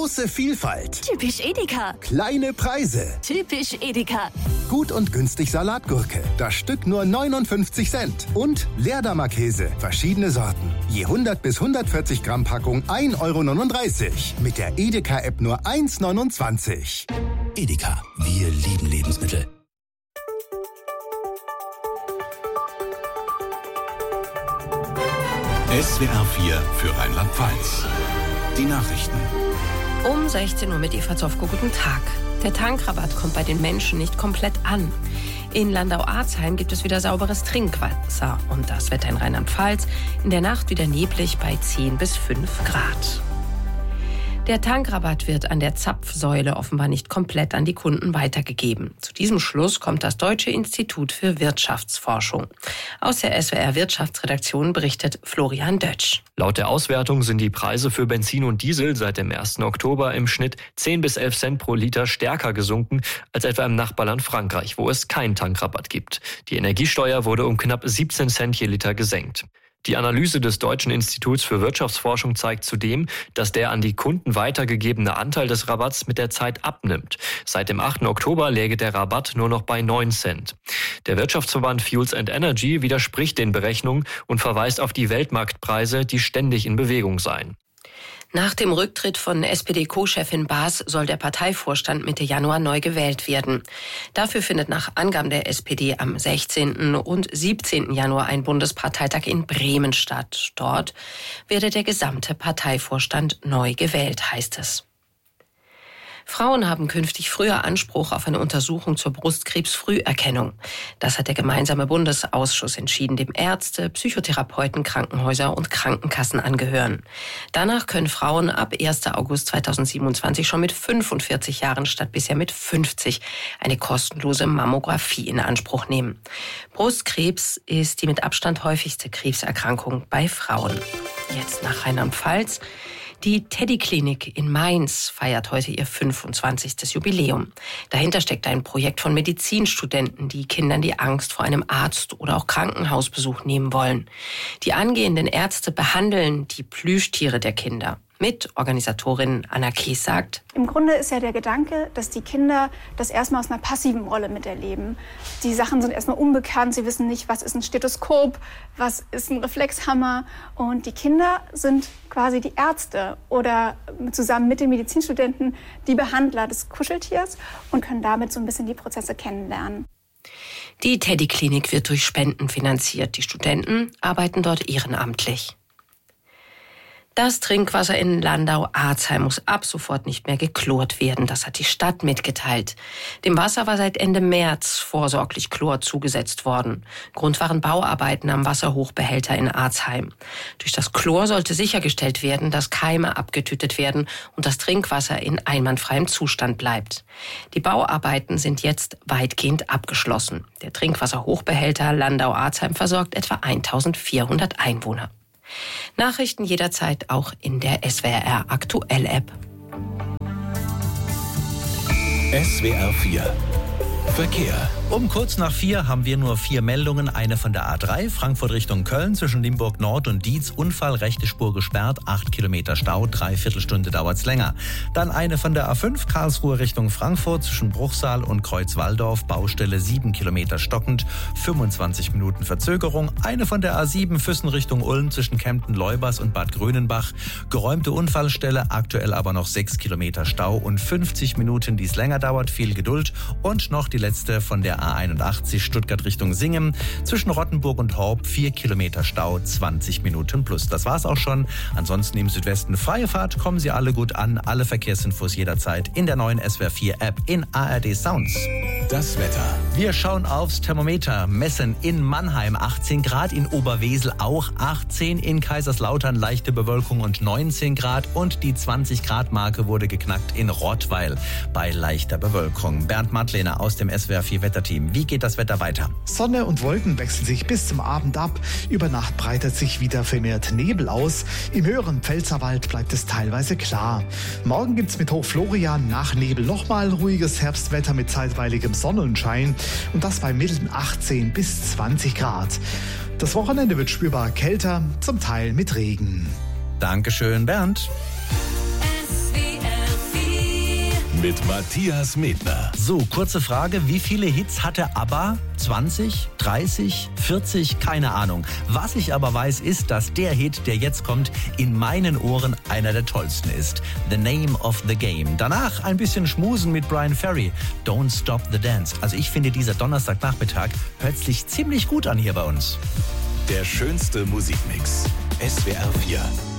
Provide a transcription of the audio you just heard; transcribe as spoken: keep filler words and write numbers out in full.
Große Vielfalt. Typisch Edeka. Kleine Preise. Typisch Edeka. Gut und günstig Salatgurke. Das Stück nur neunundfünfzig Cent. Und Leerdammer Käse. Verschiedene Sorten. Je hundert bis hundertvierzig Gramm Packung ein Euro neununddreißig. Mit der Edeka-App nur eins neunundzwanzig. Edeka. Wir lieben Lebensmittel. S W R vier für Rheinland-Pfalz. Die Nachrichten. Um sechzehn Uhr mit Eva Zofko, guten Tag. Der Tankrabatt kommt bei den Menschen nicht komplett an. In Landau-Arzheim gibt es wieder sauberes Trinkwasser und das Wetter in Rheinland-Pfalz. In der Nacht wieder neblig bei zehn bis fünf Grad. Der Tankrabatt wird an der Zapfsäule offenbar nicht komplett an die Kunden weitergegeben. Zu diesem Schluss kommt das Deutsche Institut für Wirtschaftsforschung. Aus der S W R Wirtschaftsredaktion berichtet Florian Dötsch. Laut der Auswertung sind die Preise für Benzin und Diesel seit dem ersten Oktober im Schnitt zehn bis elf Cent pro Liter stärker gesunken als etwa im Nachbarland Frankreich, wo es keinen Tankrabatt gibt. Die Energiesteuer wurde um knapp siebzehn Cent je Liter gesenkt. Die Analyse des Deutschen Instituts für Wirtschaftsforschung zeigt zudem, dass der an die Kunden weitergegebene Anteil des Rabatts mit der Zeit abnimmt. Seit dem achten Oktober läge der Rabatt nur noch bei neun Cent. Der Wirtschaftsverband Fuels and Energy widerspricht den Berechnungen und verweist auf die Weltmarktpreise, die ständig in Bewegung seien. Nach dem Rücktritt von S P D-Co-Chefin Baas soll der Parteivorstand Mitte Januar neu gewählt werden. Dafür findet nach Angaben der S P D am sechzehnten und siebzehnten Januar ein Bundesparteitag in Bremen statt. Dort werde der gesamte Parteivorstand neu gewählt, heißt es. Frauen haben künftig früher Anspruch auf eine Untersuchung zur Brustkrebsfrüherkennung. Das hat der gemeinsame Bundesausschuss entschieden, dem Ärzte, Psychotherapeuten, Krankenhäuser und Krankenkassen angehören. Danach können Frauen ab ersten August zweitausendsiebenundzwanzig schon mit fünfundvierzig Jahren statt bisher mit fünfzig eine kostenlose Mammographie in Anspruch nehmen. Brustkrebs ist die mit Abstand häufigste Krebserkrankung bei Frauen. Jetzt nach Rheinland-Pfalz. Die Teddy-Klinik in Mainz feiert heute ihr fünfundzwanzigstes Jubiläum. Dahinter steckt ein Projekt von Medizinstudenten, die Kindern die Angst vor einem Arzt- oder auch Krankenhausbesuch nehmen wollen. Die angehenden Ärzte behandeln die Plüschtiere der Kinder. Mitorganisatorin Anna Kees sagt: Im Grunde ist ja der Gedanke, dass die Kinder das erstmal aus einer passiven Rolle miterleben. Die Sachen sind erstmal unbekannt, sie wissen nicht, was ist ein Stethoskop, was ist ein Reflexhammer. Und die Kinder sind quasi die Ärzte oder zusammen mit den Medizinstudenten die Behandler des Kuscheltiers und können damit so ein bisschen die Prozesse kennenlernen. Die Teddy-Klinik wird durch Spenden finanziert. Die Studenten arbeiten dort ehrenamtlich. Das Trinkwasser in Landau-Arzheim muss ab sofort nicht mehr geklort werden. Das hat die Stadt mitgeteilt. Dem Wasser war seit Ende März vorsorglich Chlor zugesetzt worden. Grund waren Bauarbeiten am Wasserhochbehälter in Arzheim. Durch das Chlor sollte sichergestellt werden, dass Keime abgetötet werden und das Trinkwasser in einwandfreiem Zustand bleibt. Die Bauarbeiten sind jetzt weitgehend abgeschlossen. Der Trinkwasserhochbehälter Landau-Arzheim versorgt etwa eintausendvierhundert Einwohner. Nachrichten jederzeit auch in der S W R Aktuell App. S W R vier Verkehr. Um kurz nach vier haben wir nur vier Meldungen. Eine von der A drei, Frankfurt Richtung Köln, zwischen Limburg Nord und Dietz. Unfall, rechte Spur gesperrt, acht Kilometer Stau, dreiviertel Stunde dauert's länger. Dann eine von der A fünf, Karlsruhe Richtung Frankfurt, zwischen Bruchsal und Kreuzwaldorf. Baustelle, sieben Kilometer stockend, fünfundzwanzig Minuten Verzögerung. Eine von der A sieben, Füssen Richtung Ulm, zwischen Kempten-Leubers und Bad Grönenbach. Geräumte Unfallstelle, aktuell aber noch sechs Kilometer Stau und fünfzig Minuten, die es länger dauert. Viel Geduld. Und noch die letzte von der A einundachtzig, Stuttgart Richtung Singen, zwischen Rottenburg und Horb, vier Kilometer Stau, zwanzig Minuten plus. Das war's auch schon. Ansonsten im Südwesten freie Fahrt, kommen Sie alle gut an. Alle Verkehrsinfos jederzeit in der neuen S W R vier App in A R D Sounds. Das Wetter. Wir schauen aufs Thermometer. Messen in Mannheim achtzehn Grad, in Oberwesel auch achtzehn, in Kaiserslautern leichte Bewölkung und neunzehn Grad und die zwanzig Grad Marke wurde geknackt in Rottweil bei leichter Bewölkung. Bernd Madlener aus dem S W R vier Wetterteam. Wie geht das Wetter weiter? Sonne und Wolken wechseln sich bis zum Abend ab. Über Nacht breitet sich wieder vermehrt Nebel aus. Im höheren Pfälzerwald bleibt es teilweise klar. Morgen gibt's mit Hoch Florian nach Nebel nochmal ruhiges Herbstwetter mit zeitweiligem Sonnenschein. Und das bei milden achtzehn bis zwanzig Grad. Das Wochenende wird spürbar kälter, zum Teil mit Regen. Dankeschön, Bernd. S W R mit Matthias Medner. So, kurze Frage. Wie viele Hits hatte ABBA? zwanzig, dreißig, vierzig? Keine Ahnung. Was ich aber weiß, ist, dass der Hit, der jetzt kommt, in meinen Ohren einer der tollsten ist. The Name of the Game. Danach ein bisschen schmusen mit Brian Ferry. Don't Stop the Dance. Also ich finde, dieser Donnerstagnachmittag hört sich ziemlich gut an hier bei uns. Der schönste Musikmix. S W R vier.